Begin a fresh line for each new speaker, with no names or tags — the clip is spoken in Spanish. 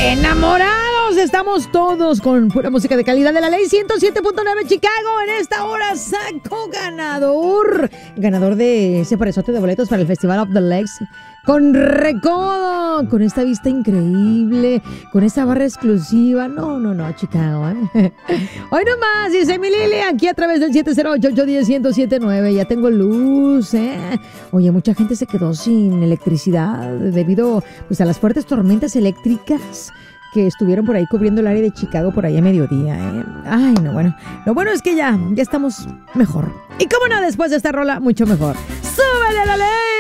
Enamorados estamos todos con pura música de calidad de la ley 107.9 Chicago. En esta hora sacó ganador de ese parezote de boletos para el Festival of the Lakes con recodo, con esta vista increíble, con esta barra exclusiva. No, Chicago, Hoy nomás, dice mi Lili, aquí a través del 708-810-1079. Ya tengo luz, Oye, mucha gente se quedó sin electricidad debido pues a las fuertes tormentas eléctricas que estuvieron por ahí cubriendo el área de Chicago por ahí a mediodía, Ay, no, bueno. Lo bueno es que ya estamos mejor. Y cómo no, después de esta rola, mucho mejor. ¡Súbele a la ley!